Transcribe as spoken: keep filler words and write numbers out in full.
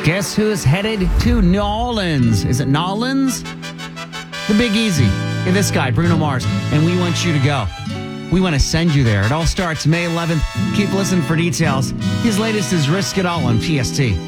Guess who's headed to New Orleans? Is it New Orleans? The Big Easy. Hey, this guy, Bruno Mars, and we want you to go. We want to send you there. It all starts May eleventh. Keep listening for details. His latest is Risk It All on P S T.